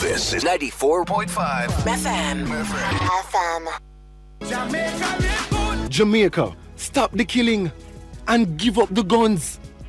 This is 94.5 FM. Jamaica, stop the killing and give up the guns.